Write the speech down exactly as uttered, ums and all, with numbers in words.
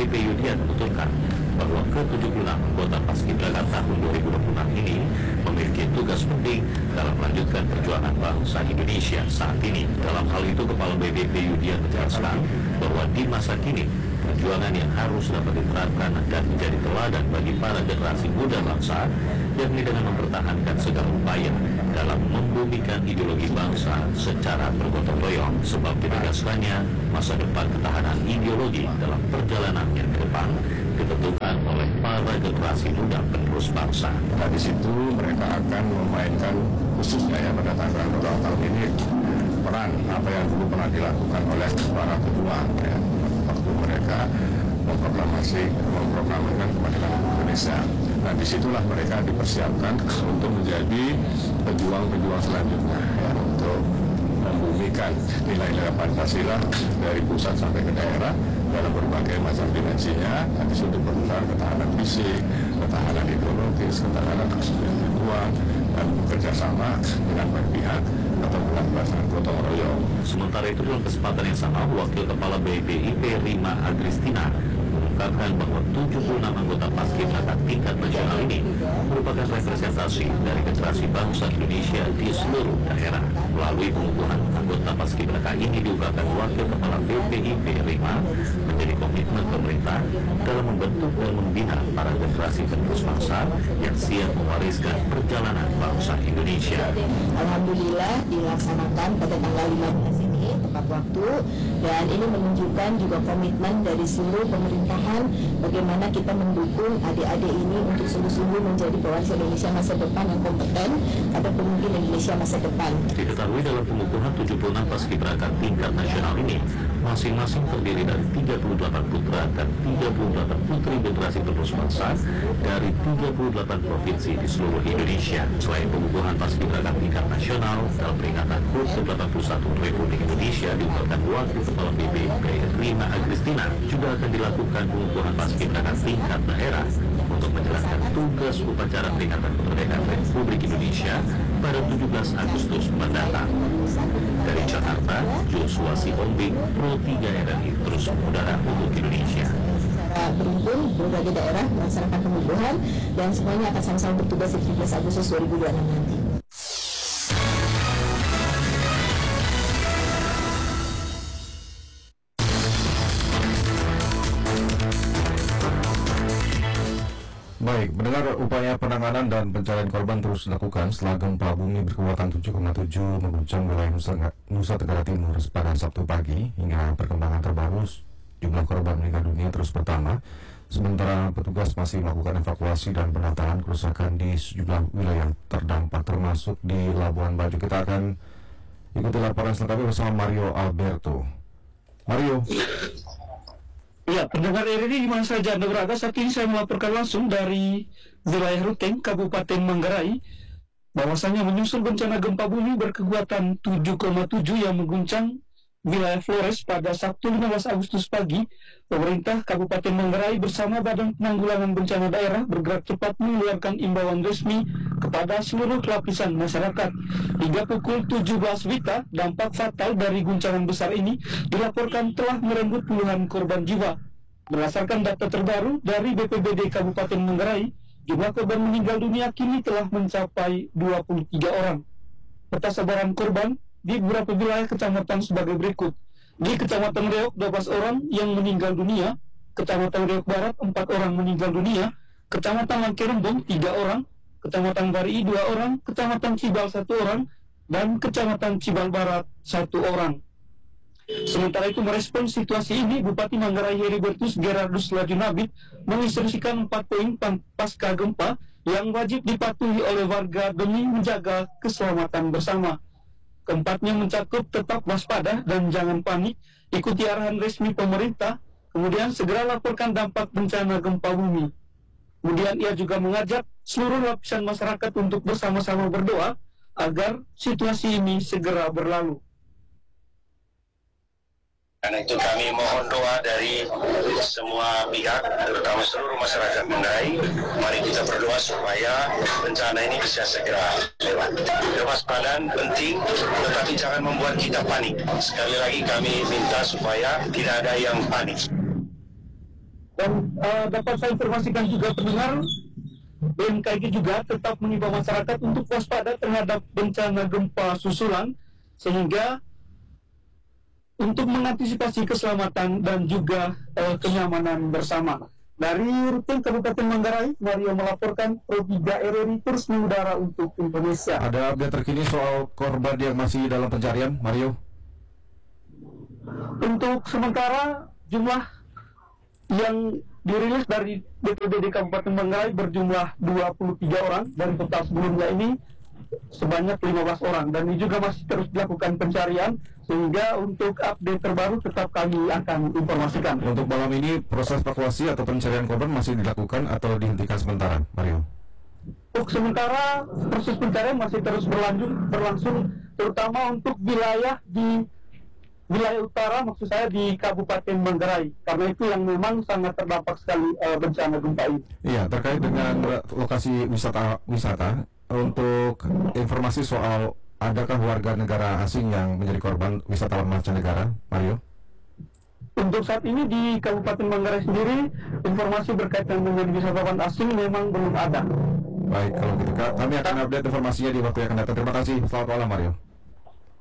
Peyudian menuturkan bahwa ke tujuh puluh enam anggota Paskibraka tahun dua ribu dua puluh enam ini memiliki tugas penting dalam melanjutkan perjuangan bangsa Indonesia saat ini. Dalam hal itu, Kepala B P Peyudian menjelaskan bahwa di masa kini perjuangan yang harus dapat diterapkan dan menjadi teladan bagi para generasi muda bangsa, yakni dengan mempertahankan segala upaya dalam membumikan ideologi bangsa secara bergotong royong, sebab ditegaskannya masa depan ketahanan ideologi dalam perjalanannya ke depan ditentukan oleh para generasi muda penerus bangsa. Nah, di situ mereka akan memainkan, khususnya ya pada tanggal dua tahun ini, peran apa yang dulu pernah dilakukan oleh para pejuang ya, waktu mereka memproklamasi memproklamirkan kemerdekaan Indonesia. Nah, disitulah mereka dipersiapkan untuk menjadi pejuang-pejuang selanjutnya ya, untuk membumikan nilai-nilai Pancasila dari pusat sampai ke daerah dalam berbagai macam dimensinya. Nanti sudah diperlukan ketahanan fisik, ketahanan ideologis, ketahanan spiritual, dan bekerjasama dengan banyak pihak atau melakukan gotong royong. Sementara itu, dalam kesempatan yang sama, Wakil Kepala B P I P Rima Agristina mengungkapkan bahwa tujuh puluh enam anggota Paskibraka tingkat nasional ini merupakan representasi dari generasi bangsa Indonesia di seluruh daerah. Melalui pengukuhan anggota Paskibraka ini, diungkapkan Wakil Kepala B P I P Rima menjadi komitmen pemerintah dalam membentuk dan membina para generasi penerus bangsa yang siap mewariskan perjalanan bangsa Indonesia. Alhamdulillah dilaksanakan pada tanggal lima belas ini tepat waktu, dan ini menunjukkan juga komitmen dari seluruh pemerintahan bagaimana kita mendukung adik-adik ini untuk sungguh-sungguh menjadi pewaris Indonesia masa depan yang kompeten pada pemimpin Indonesia masa depan. Diketahui dalam pengukuhan tujuh puluh enam Paskibraka tingkat nasional ini masing-masing terdiri dari tiga puluh delapan putra dan tiga puluh delapan putri generasi penerus bangsa dari tiga puluh delapan provinsi di seluruh Indonesia. Selain pengukuhan Paskibraka tingkat nasional, dalam peringatan H U T ke delapan puluh satu Republik Indonesia, diungkapkan Wakil Kepala B P I P Rima Agristina, juga akan dilakukan pengukuhan Paskibraka tingkat daerah untuk menjalankan tugas upacara peringatan kemerdekaan Republik Indonesia pada tujuh belas Agustus mendatang. Dari Jakarta, Joshua Sihombing, Pro tiga R I terus mengudara untuk Indonesia. Secara beruntun, berbagai daerah melaksanakan pengukuhan dan semuanya akan sama-sama bertugas di tujuh belas Agustus dua ribu dua puluh enam nanti. Baik, mendengar upaya penanganan dan pencarian korban terus dilakukan setelah gempa bumi berkekuatan tujuh koma tujuh mengguncang wilayah Nusa, Nusa Tenggara Timur pada Sabtu pagi. Hingga perkembangan terbaru, jumlah korban meninggal dunia terus bertambah, sementara petugas masih melakukan evakuasi dan penataan kerusakan di sejumlah wilayah terdampak, termasuk di Labuan Bajo. Kita akan ikuti laporan selengkapnya bersama Mario Alberto. Mario. Ya, pendengar R R I di mana saja Anda berada, saat ini saya melaporkan langsung dari wilayah Ruteng, Kabupaten Manggarai, bahwasanya menyusul bencana gempa bumi berkekuatan tujuh koma tujuh yang mengguncang wilayah Flores pada Sabtu lima belas Agustus pagi, pemerintah Kabupaten Manggarai bersama Badan Penanggulangan Bencana Daerah bergerak cepat mengeluarkan imbauan resmi kepada seluruh lapisan masyarakat. Hingga pukul tujuh belas WITA, dampak fatal dari guncangan besar ini dilaporkan telah merenggut puluhan korban jiwa. Berdasarkan data terbaru dari B P B D Kabupaten Manggarai, jumlah korban meninggal dunia kini telah mencapai dua puluh tiga orang. Peta sebaran korban di beberapa wilayah kecamatan sebagai berikut. Di Kecamatan Reok, dua belas orang yang meninggal dunia, Kecamatan Reok Barat, empat orang meninggal dunia, Kecamatan Langkerembong, tiga orang, Kecamatan Barii, dua orang, Kecamatan Cibal, satu orang, dan Kecamatan Cibal Barat, satu orang. Sementara itu, merespon situasi ini, Bupati Manggarai Heribertus Gerardus Lajunabit menginstruksikan empat poin pasca gempa yang wajib dipatuhi oleh warga demi menjaga keselamatan bersama. Keempatnya mencakup tetap waspada dan jangan panik, ikuti arahan resmi pemerintah, kemudian segera laporkan dampak bencana gempa bumi. Kemudian ia juga mengajak seluruh lapisan masyarakat untuk bersama-sama berdoa agar situasi ini segera berlalu. Karena itu kami mohon doa dari semua pihak, terutama seluruh masyarakat Manggarai. Mari kita berdoa supaya bencana ini bisa segera lewat. Kewaspadaan penting, tetapi jangan membuat kita panik. Sekali lagi kami minta supaya tidak ada yang panik. Dan uh, dapat saya informasikan juga pendengar, B M K G juga tetap mengimbau masyarakat untuk waspada terhadap bencana gempa susulan, sehingga untuk mengantisipasi keselamatan dan juga uh, kenyamanan bersama. Dari Rutin Kabupaten Manggarai, Mario melaporkan Pro tiga R R I terus mengudara untuk Indonesia. Ada update terkini soal korban yang masih dalam pencarian, Mario? Untuk sementara jumlah yang dirilis dari B P B D Kabupaten Manggarai berjumlah dua puluh tiga orang, dan total sebelumnya ini sebanyak lima belas orang, dan ini juga masih terus dilakukan pencarian, sehingga untuk update terbaru tetap kami akan informasikan. Untuk malam ini proses evakuasi atau pencarian korban masih dilakukan atau dihentikan sementara, Mario? Untuk sementara proses pencarian masih terus berlanjut berlangsung, terutama untuk wilayah di wilayah utara, maksud saya di Kabupaten Manggarai, karena itu yang memang sangat terdampak sekali uh, bencana gempa ini. Iya, terkait dengan lokasi wisata wisata, untuk informasi soal adakah warga negara asing yang menjadi korban wisatawan mancanegara, Mario? Untuk saat ini di Kabupaten Manggarai sendiri, informasi berkaitan dengan wisatawan asing memang belum ada. Baik, kalau gitu kami akan update informasinya di waktu yang akan datang. Terima kasih, selamat malam Mario.